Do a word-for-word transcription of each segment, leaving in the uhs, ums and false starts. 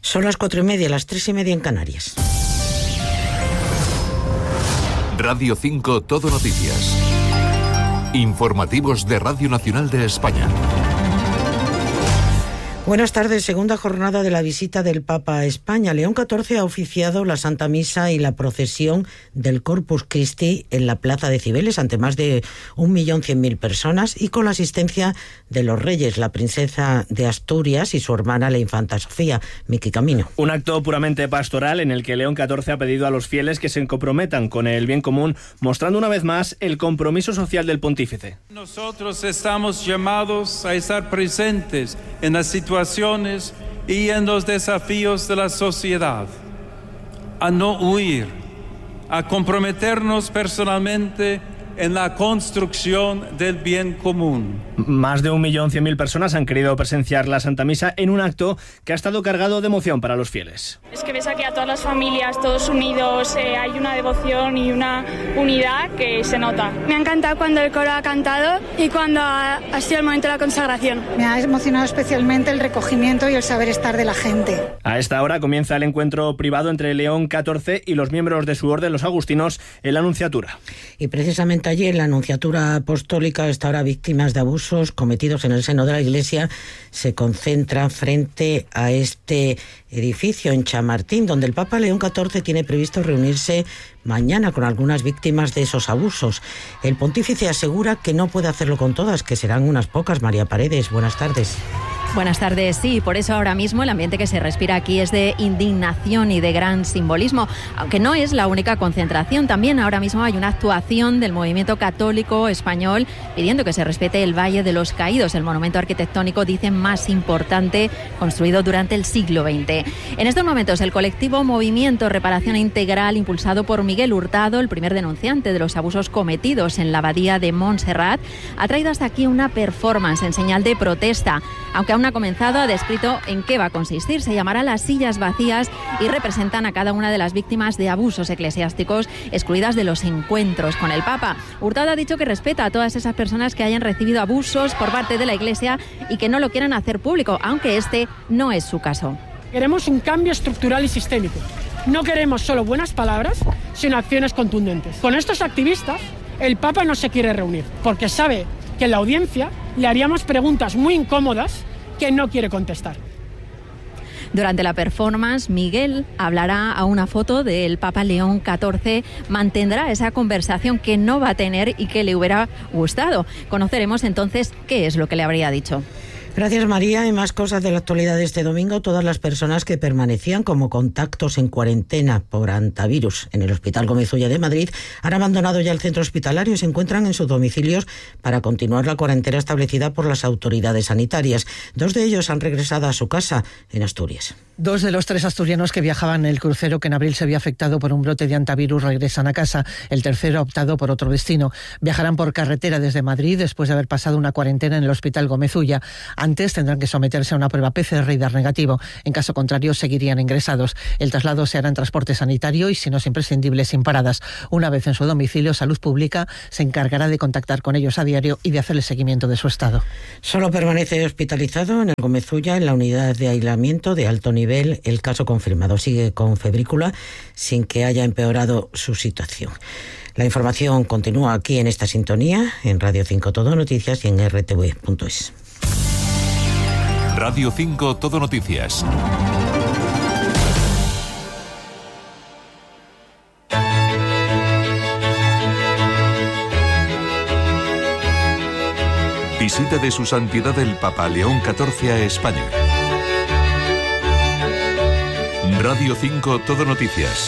Son las cuatro y media, las tres y media en Canarias. Radio cinco Todo Noticias. Informativos de Radio Nacional de España. Buenas tardes. Segunda jornada de la visita del Papa a España. León catorce ha oficiado la Santa Misa y la procesión del Corpus Christi en la Plaza de Cibeles ante más de un millón cien mil personas y con la asistencia de los reyes, la princesa de Asturias y su hermana, la infanta Sofía. Miki Camino. Un acto puramente pastoral en el que León catorce ha pedido a los fieles que se comprometan con el bien común, mostrando una vez más el compromiso social del pontífice. Nosotros estamos llamados a estar presentes en la situación y en los desafíos de la sociedad, a no huir, a comprometernos personalmente en la construcción del bien común. Más de un millón cien mil personas han querido presenciar la Santa Misa en un acto que ha estado cargado de emoción para los fieles. Es que ves aquí a todas las familias, todos unidos, eh, hay una devoción y una unidad que se nota. Me ha encantado cuando el coro ha cantado y cuando ha, ha sido el momento de la consagración. Me ha emocionado especialmente el recogimiento y el saber estar de la gente. A esta hora comienza el encuentro privado entre León catorce y los miembros de su orden, los agustinos, en la Anunciatura. Y precisamente allí en la Anunciatura Apostólica, esta hora víctimas de abusos cometidos en el seno de la Iglesia se concentran frente a este edificio en Chamartín, donde el Papa León catorce tiene previsto reunirse mañana con algunas víctimas de esos abusos. El pontífice asegura que no puede hacerlo con todas, que serán unas pocas. María Paredes, buenas tardes. Buenas tardes, sí, por eso ahora mismo el ambiente que se respira aquí es de indignación y de gran simbolismo, aunque no es la única concentración. También ahora mismo hay una actuación del movimiento católico español pidiendo que se respete el Valle de los Caídos, el monumento arquitectónico, dicen, más importante construido durante el siglo veinte. En estos momentos el colectivo Movimiento Reparación Integral, impulsado por Miguel Hurtado, el primer denunciante de los abusos cometidos en la abadía de Montserrat, ha traído hasta aquí una performance en señal de protesta. Aunque aún no ha comenzado, ha descrito en qué va a consistir. Se llamará Las sillas vacías y representan a cada una de las víctimas de abusos eclesiásticos excluidas de los encuentros con el Papa. Hurtado ha dicho que respeta a todas esas personas que hayan recibido abusos por parte de la Iglesia y que no lo quieran hacer público, aunque este no es su caso. Queremos un cambio estructural y sistémico. No queremos solo buenas palabras, sino acciones contundentes. Con estos activistas, el Papa no se quiere reunir, porque sabe que en la audiencia le haríamos preguntas muy incómodas que no quiere contestar. Durante la performance, Miguel hablará a una foto del Papa León catorce, mantendrá esa conversación que no va a tener y que le hubiera gustado. Conoceremos entonces qué es lo que le habría dicho. Gracias, María. Y más cosas de la actualidad de este domingo. Todas las personas que permanecían como contactos en cuarentena por hantavirus en el Hospital Gómez Ulla de Madrid han abandonado ya el centro hospitalario y se encuentran en sus domicilios para continuar la cuarentena establecida por las autoridades sanitarias. Dos de ellos han regresado a su casa en Asturias. Dos de los tres asturianos que viajaban en el crucero que en abril se había afectado por un brote de hantavirus regresan a casa. El tercero ha optado por otro destino. Viajarán por carretera desde Madrid después de haber pasado una cuarentena en el Hospital Gómez Ulla. Antes tendrán que someterse a una prueba P C R y dar negativo. En caso contrario, seguirían ingresados. El traslado se hará en transporte sanitario y, si no es imprescindible, sin paradas. Una vez en su domicilio, Salud Pública se encargará de contactar con ellos a diario y de hacerle seguimiento de su estado. Solo permanece hospitalizado en el Gómez Ulla, en la unidad de aislamiento de alto nivel. El caso confirmado. Sigue con febrícula sin que haya empeorado su situación. La información continúa aquí en esta sintonía, en Radio cinco Todo Noticias y en r t v punto es. Radio cinco Todo Noticias. Visita de su santidad el Papa León catorce a España. Radio cinco Todo Noticias.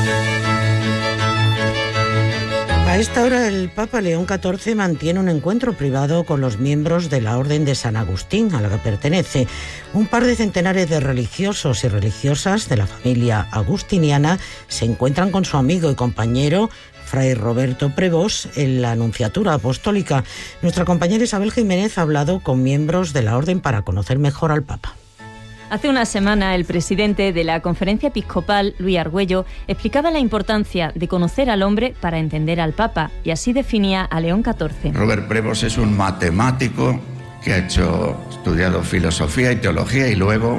A esta hora el Papa León catorce mantiene un encuentro privado con los miembros de la Orden de San Agustín, a la que pertenece. Un par de centenares de religiosos y religiosas de la familia agustiniana se encuentran con su amigo y compañero Fray Roberto Prevós en la Anunciatura Apostólica. Nuestra compañera Isabel Jiménez ha hablado con miembros de la Orden para conocer mejor al Papa. Hace una semana, el presidente de la Conferencia Episcopal, Luis Argüello, explicaba la importancia de conocer al hombre para entender al Papa, y así definía a León catorce. Robert Prevós es un matemático que ha hecho, estudiado filosofía y teología y luego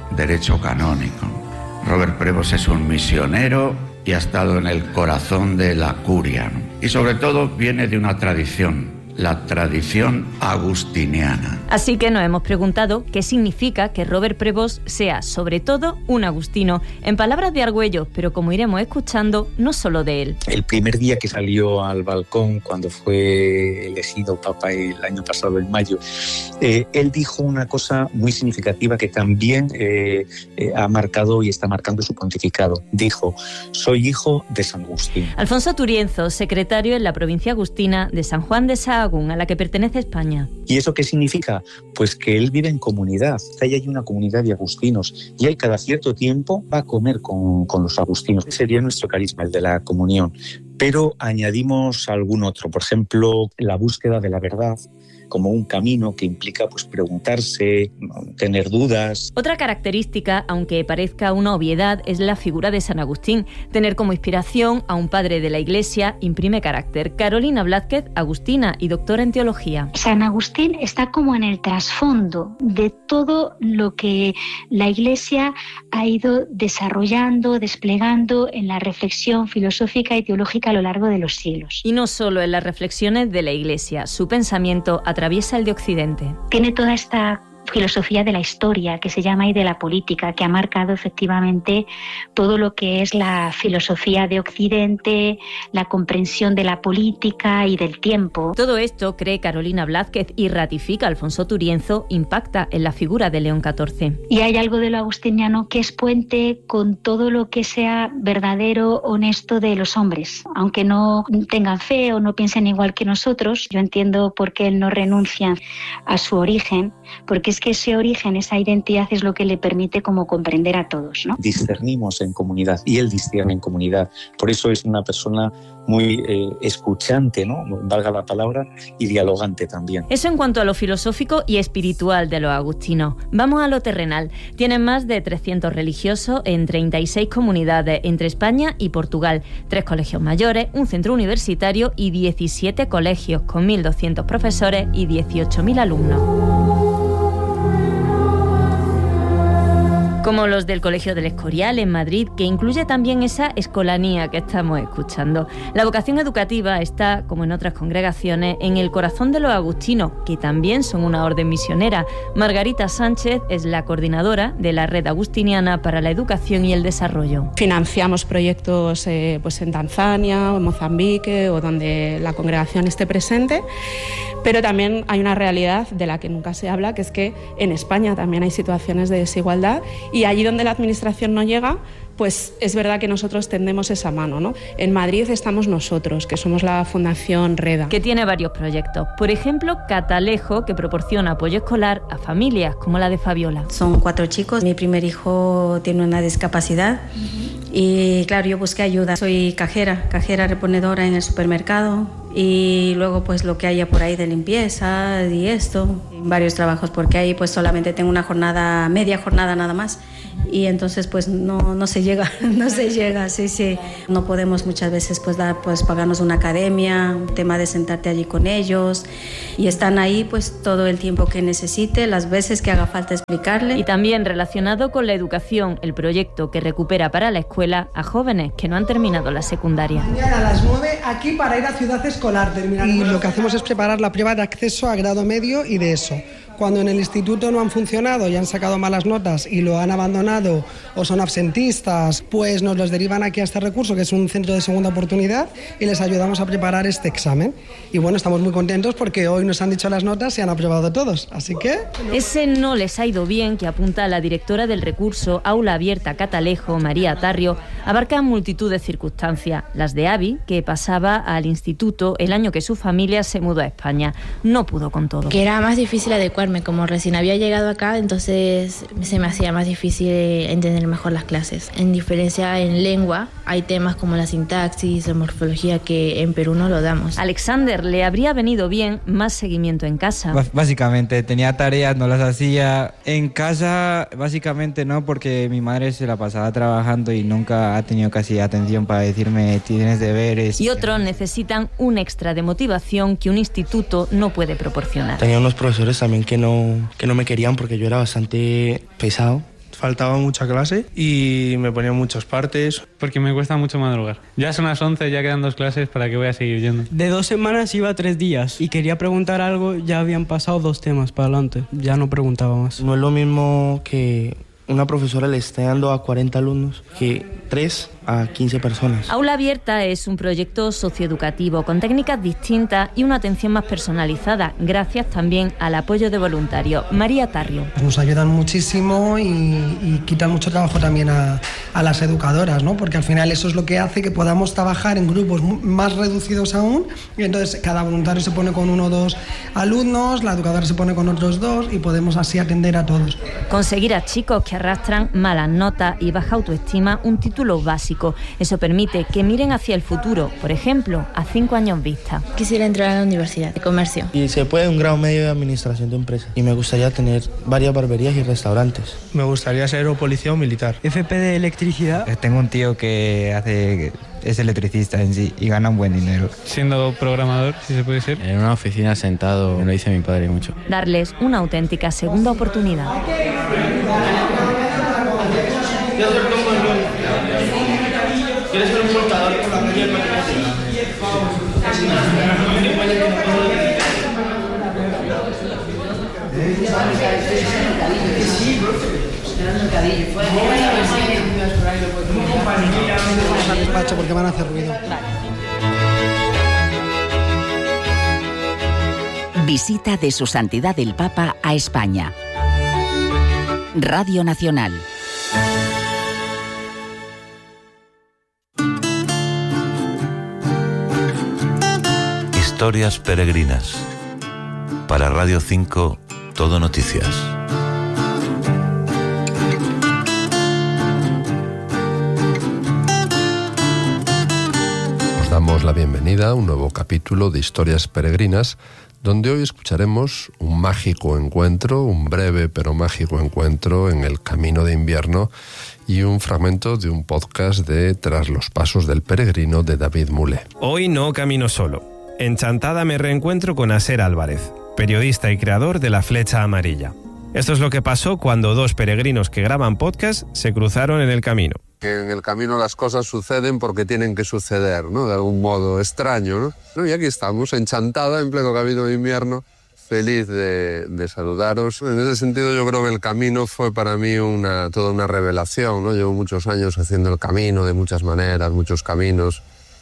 derecho canónico. Robert Prevost es un misionero y ha estado en el corazón de la curia, ¿no? Y sobre todo viene de una tradición, la tradición agustiniana. Así que nos hemos preguntado qué significa que Robert Prevost sea, sobre todo, un agustino. En palabras de Argüello, pero como iremos escuchando, no solo de él. El primer día que salió al balcón, cuando fue elegido papa el año pasado, en mayo, eh, él dijo una cosa muy significativa que también eh, eh, ha marcado y está marcando su pontificado. Dijo: soy hijo de San Agustín. Alfonso Turienzo, secretario en la provincia agustina de San Juan de Sahagún, a la que pertenece España. ¿Y eso qué significa? Pues que él vive en comunidad. Ahí hay una comunidad de agustinos y él cada cierto tiempo va a comer con, con los agustinos. Ese sería nuestro carisma, el de la comunión. Pero añadimos algún otro, por ejemplo, la búsqueda de la verdad, como un camino que implica pues preguntarse, tener dudas. Otra característica, aunque parezca una obviedad, es la figura de San Agustín. Tener como inspiración a un padre de la Iglesia imprime carácter. Carolina Blázquez, agustina y doctora en teología. San Agustín está como en el trasfondo de todo lo que la Iglesia ha ido desarrollando, desplegando en la reflexión filosófica y teológica a lo largo de los siglos. Y no solo en las reflexiones de la Iglesia, su pensamiento atraviesa el de Occidente. Tiene toda esta filosofía de la historia, que se llama, y de la política, que ha marcado efectivamente todo lo que es la filosofía de Occidente, la comprensión de la política y del tiempo. Todo esto, cree Carolina Blázquez y ratifica Alfonso Turienzo, impacta en la figura de León catorce. Y hay algo de lo agustiniano que es puente con todo lo que sea verdadero, honesto de los hombres. Aunque no tengan fe o no piensen igual que nosotros, yo entiendo por qué él no renuncia a su origen, porque es que ese origen, esa identidad es lo que le permite como comprender a todos, ¿no? Discernimos en comunidad y él discierne en comunidad. Por eso es una persona muy eh, escuchante, ¿no? Valga la palabra, y dialogante también. Eso en cuanto a lo filosófico y espiritual de los agustinos. Vamos a lo terrenal. Tienen más de trescientos religiosos en treinta y seis comunidades entre España y Portugal, tres colegios mayores, un centro universitario y diecisiete colegios con mil doscientos profesores y dieciocho mil alumnos. Como los del Colegio del Escorial en Madrid, que incluye también esa escolanía que estamos escuchando. La vocación educativa está, como en otras congregaciones, en el corazón de los agustinos, que también son una orden misionera. Margarita Sánchez es la coordinadora de la Red Agustiniana para la Educación y el Desarrollo. Financiamos proyectos eh, pues en Tanzania o en Mozambique o donde la congregación esté presente, pero también hay una realidad de la que nunca se habla, que es que en España también hay situaciones de desigualdad. Y allí donde la administración no llega, pues es verdad que nosotros tendemos esa mano, ¿no? En Madrid estamos nosotros, que somos la Fundación REDA. Que tiene varios proyectos. Por ejemplo, Catalejo, que proporciona apoyo escolar a familias como la de Fabiola. Son cuatro chicos. Mi primer hijo tiene una discapacidad. Uh-huh. Y claro, yo busqué ayuda. Soy cajera, cajera reponedora en el supermercado. Y luego pues lo que haya por ahí de limpieza y esto, varios trabajos, porque ahí pues solamente tengo una jornada, media jornada nada más, y entonces pues no, no se llega, no se llega, sí, sí. No podemos muchas veces pues dar, pues pagarnos una academia, un tema de sentarte allí con ellos, y están ahí pues todo el tiempo que necesite, las veces que haga falta explicarle. Y también relacionado con la educación, el proyecto que recupera para la escuela a jóvenes que no han terminado la secundaria. Mañana a las nueve aquí para ir a Ciudad Escolar. Y lo que hacemos es preparar la prueba de acceso a grado medio y de eso. Cuando en el instituto no han funcionado y han sacado malas notas y lo han abandonado o son absentistas, pues nos los derivan aquí a este recurso, que es un centro de segunda oportunidad, y les ayudamos a preparar este examen. Y bueno, estamos muy contentos porque hoy nos han dicho las notas y han aprobado todos, así que... Ese no les ha ido bien, que apunta la directora del recurso Aula Abierta Catalejo, María Tarrio, abarca multitud de circunstancias. Las de Avi, que pasaba al instituto el año que su familia se mudó a España. No pudo con todo. Que era más difícil adecuar. Como recién había llegado acá, entonces se me hacía más difícil entender mejor las clases. En diferencia, en lengua hay temas como la sintaxis, la morfología, que en Perú no lo damos. Alexander, le habría venido bien más seguimiento en casa. Básicamente, tenía tareas, no las hacía. En casa, básicamente no, porque mi madre se la pasaba trabajando y nunca ha tenido casi atención para decirme tienes deberes. Y otros necesitan un extra de motivación que un instituto no puede proporcionar. Tenía unos profesores también que no, que no me querían porque yo era bastante pesado. faltaba mucha clase y me ponía muchas partes. Porque me cuesta mucho madrugar. Ya son las once, ya quedan dos clases, ¿para qué voy a seguir yendo? De dos semanas iba tres días y quería preguntar algo, ya habían pasado dos temas para adelante. Ya no preguntaba más. No es lo mismo que una profesora le esté dando a cuarenta alumnos que tres a quince personas. Aula Abierta es un proyecto socioeducativo con técnicas distintas y una atención más personalizada, gracias también al apoyo de voluntarios. María Tarrio. Nos ayudan muchísimo y, y quitan mucho trabajo también a, a las educadoras, ¿no? Porque al final eso es lo que hace que podamos trabajar en grupos más reducidos aún, y entonces cada voluntario se pone con uno o dos alumnos, la educadora se pone con otros dos y podemos así atender a todos. Conseguir a chicos que arrastran malas notas y baja autoestima un título básico. Eso permite que miren hacia el futuro, por ejemplo, a cinco años vista. Quisiera entrar a la universidad de comercio. Y se puede un grado medio de administración de empresas. Y me gustaría tener varias barberías y restaurantes. Me gustaría ser o policía o militar. F P de electricidad. Tengo un tío que hace es electricista en sí y gana un buen dinero. Siendo programador, si se puede ser. En una oficina sentado, me lo dice mi padre mucho. Darles una auténtica segunda oportunidad. ¿Quieres ser un soltador con la muñeca? Despacho porque van a hacer ruido. Visita de Su Santidad el Papa a España. Radio Nacional. Historias peregrinas. Para Radio cinco, Todo Noticias. Os damos la bienvenida a un nuevo capítulo de Historias peregrinas, donde hoy escucharemos un mágico encuentro, un breve pero mágico encuentro en el Camino de Invierno y un fragmento de un podcast de Tras los Pasos del Peregrino de David Mulé. Hoy no camino solo. En Chantada me reencuentro con Aser Álvarez, periodista y creador de La Flecha Amarilla. Esto es lo que pasó cuando dos peregrinos que graban podcast se cruzaron en el camino. En el camino las cosas suceden porque tienen que suceder, ¿no? De algún modo extraño, ¿no? Y aquí estamos, en Chantada, en pleno Camino de Invierno, feliz de, de saludaros. En ese sentido yo creo que el camino fue para mí una, toda una revelación, ¿no? Llevo muchos años haciendo el camino de muchas maneras, muchos caminos.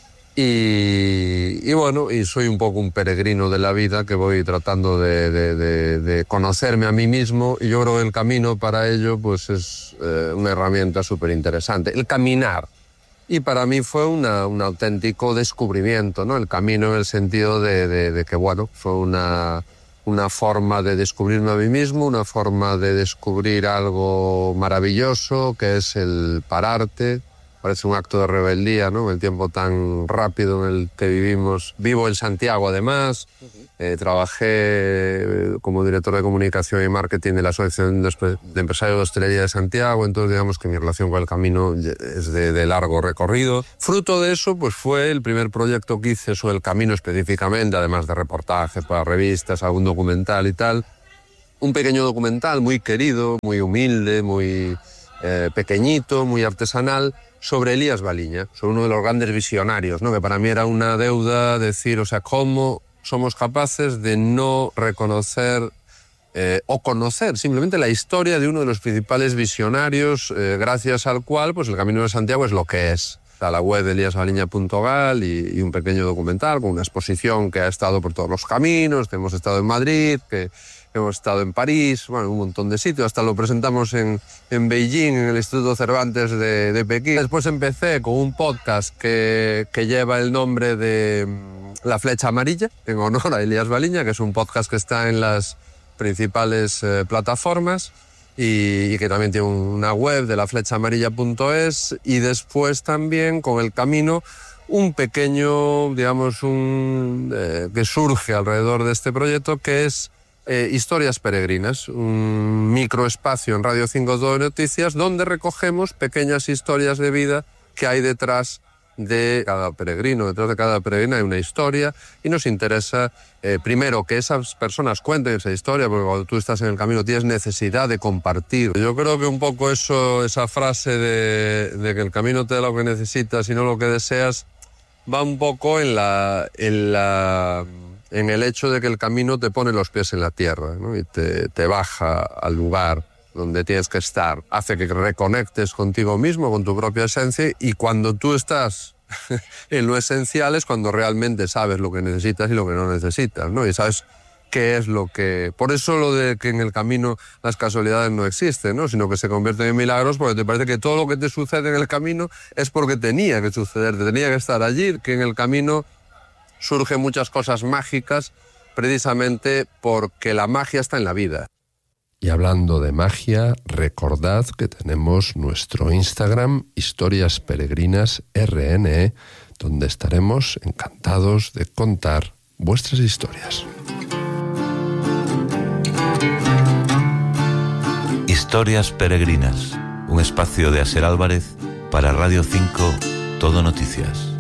Y, y bueno, y soy un poco un peregrino de la vida que voy tratando de, de, de, de conocerme a mí mismo, y yo creo que el camino para ello pues es eh, una herramienta súper interesante. El caminar. Y para mí fue una, un auténtico descubrimiento, ¿no? El camino en el sentido de, de, de que, bueno, fue una, una forma de descubrirme a mí mismo, una forma de descubrir algo maravilloso que es el pararte. Parece un acto de rebeldía, ¿no? El tiempo tan rápido en el que vivimos. Vivo en Santiago, además. Eh, trabajé como director de comunicación y marketing de la Asociación de Empresarios de Hostelería de Santiago. Entonces, digamos que mi relación con el camino es de, de largo recorrido. Fruto de eso, pues fue el primer proyecto que hice sobre el camino específicamente, además de reportajes para revistas, algún documental y tal. Un pequeño documental muy querido, muy humilde, muy eh, pequeñito, muy artesanal, sobre Elías Baliña, sobre uno de los grandes visionarios, ¿no? Que para mí era una deuda decir, o sea, cómo somos capaces de no reconocer eh, o conocer simplemente la historia de uno de los principales visionarios, eh, gracias al cual pues el Camino de Santiago es lo que es. Está la web de elias baliña punto gal y, y un pequeño documental con una exposición que ha estado por todos los caminos, que hemos estado en Madrid, que hemos estado en París, bueno, un montón de sitios, hasta lo presentamos en, en Beijing, en el Instituto Cervantes de, de Pekín. Después empecé con un podcast que, que lleva el nombre de La Flecha Amarilla, en honor a Elías Baliña, que es un podcast que está en las principales eh, plataformas y, y que también tiene una web de la flecha amarilla punto es, y después también con el camino un pequeño, digamos, un, eh, que surge alrededor de este proyecto, que es Eh, Historias Peregrinas, un microespacio en Radio cinco Todo Noticias donde recogemos pequeñas historias de vida que hay detrás de cada peregrino, detrás de cada peregrina hay una historia y nos interesa eh, primero que esas personas cuenten esa historia, porque cuando tú estás en el camino tienes necesidad de compartir. Yo creo que un poco eso, esa frase de, de que el camino te da lo que necesitas y no lo que deseas, va un poco en la, en la, en el hecho de que el camino te pone los pies en la tierra, ¿no? Y te, te baja al lugar donde tienes que estar, hace que reconectes contigo mismo, con tu propia esencia, y cuando tú estás en lo esencial es cuando realmente sabes lo que necesitas y lo que no necesitas, ¿no? Y sabes qué es lo que... Por eso lo de que en el camino las casualidades no existen, ¿no? Sino que se convierten en milagros, porque te parece que todo lo que te sucede en el camino es porque tenía que suceder, tenía que estar allí, que en el camino surgen muchas cosas mágicas precisamente porque la magia está en la vida. Y hablando de magia, recordad que tenemos nuestro Instagram, Historias Peregrinas R N E, donde estaremos encantados de contar vuestras historias. Historias Peregrinas, un espacio de Aser Álvarez para Radio cinco, Todo Noticias.